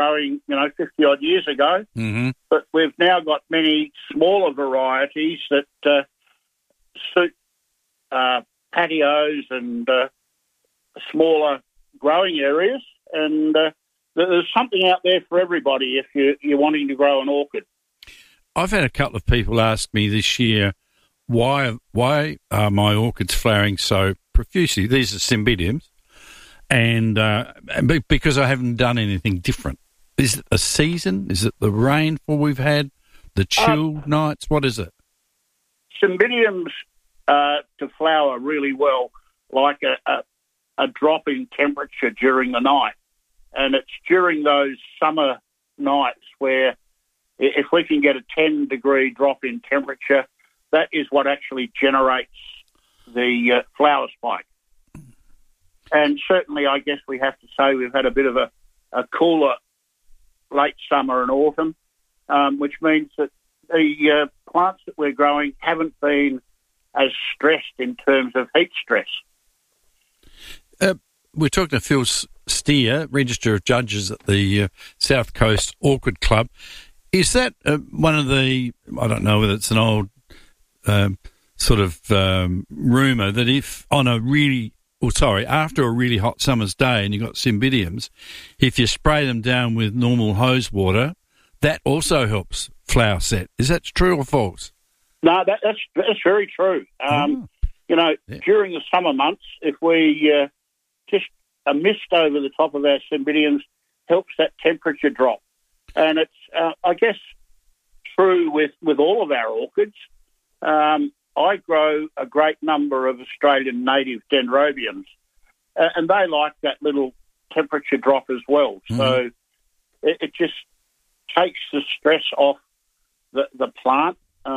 growing, 50-odd years ago. Mm-hmm. But we've now got many smaller varieties that suit patios and smaller growing areas. And there's something out there for everybody if you're wanting to grow an orchid. I've had a couple of people ask me this year, why are my orchids flowering so profusely? These are Cymbidiums, and because I haven't done anything different. Is it a season? Is it the rainfall we've had? The chilled nights? What is it? Cymbidiums to flower really well, like a drop in temperature during the night. And it's during those summer nights where if we can get a 10-degree drop in temperature, that is what actually generates the flower spike. And certainly, I guess we have to say we've had a bit of a cooler late summer and autumn, which means that the plants that we're growing haven't been as stressed in terms of heat stress. We're talking to Phil Steer, Register of Judges at the South Coast Orchid Club. Is that one of the, I don't know whether it's an old rumour that if on after a really hot summer's day and you've got Cymbidiums, if you spray them down with normal hose water, that also helps flower set. Is that true or false? No, that's very true. During the summer months, if we just a mist over the top of our Cymbidiums helps that temperature drop. And it's, I guess, true with all of our orchids. I grow a great number of Australian native dendrobiums, and they like that little temperature drop as well. Mm-hmm. So it just takes the stress off the plant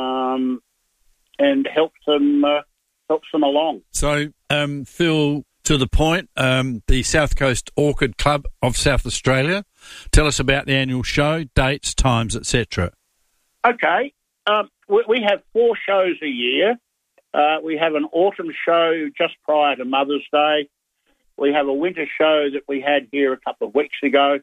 and helps them along. So, Phil, to the point, the South Coast Orchid Club of South Australia. Tell us about the annual show, dates, times, etc. Okay. We have 4 shows a year. We have an autumn show just prior to Mother's Day. We have a winter show that we had here a couple of weeks ago.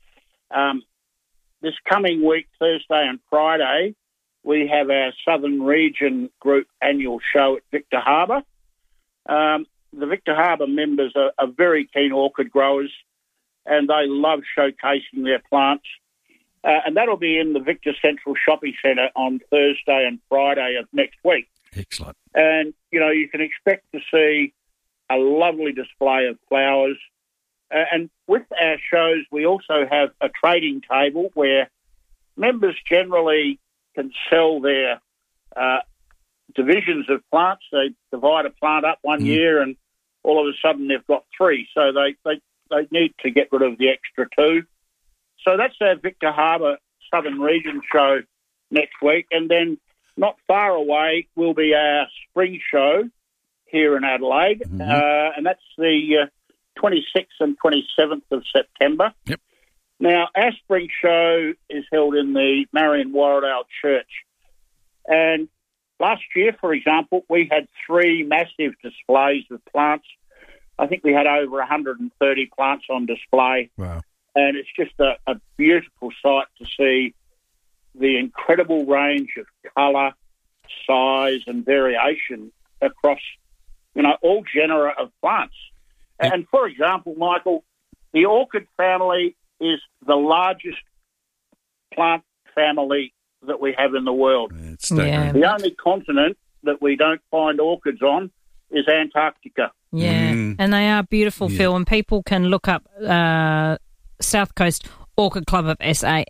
This coming week, Thursday and Friday, we have our Southern Region Group annual show at Victor Harbour. The Victor Harbour members are very keen orchid growers, and they love showcasing their plants. And that'll be in the Victor Central Shopping Centre on Thursday and Friday of next week. Excellent. And, you can expect to see a lovely display of flowers. And with our shows, we also have a trading table where members generally can sell their divisions of plants. They divide a plant up one year and all of a sudden they've got 3. So they need to get rid of the extra 2. So that's our Victor Harbour Southern Region show next week. And then not far away will be our spring show here in Adelaide. Mm-hmm. And that's the 26th and 27th of September. Yep. Now, our spring show is held in the Marion Warradale Church. And last year, for example, we had 3 massive displays of plants. I think we had over 130 plants on display. Wow. And it's just a beautiful sight to see the incredible range of colour, size and variation across, all genera of plants. Yep. And, for example, Michael, the orchid family is the largest plant family that we have in the world. Yeah. The only continent that we don't find orchids on is Antarctica. Yeah, and they are beautiful, Phil, and people can look up South Coast Orchid Club of SA,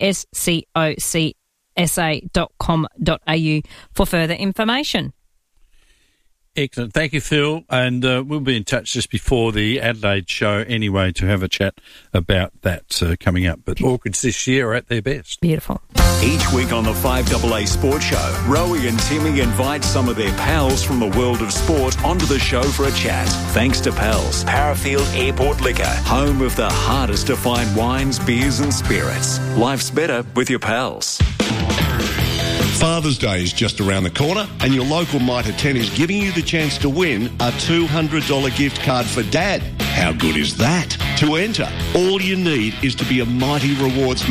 SCOCSA.com.au for further information. Excellent. Thank you, Phil. And we'll be in touch just before the Adelaide show anyway to have a chat about that coming up. But orchids this year are at their best. Beautiful. Each week on the 5AA Sports Show, Rowie and Timmy invite some of their pals from the world of sport onto the show for a chat. Thanks to Pals, Parafield Airport Liquor, home of the hardest to find wines, beers and spirits. Life's better with your pals. Father's Day is just around the corner and your local Mitre 10 is giving you the chance to win a $200 gift card for Dad. How good is that? To enter, all you need is to be a Mighty Rewards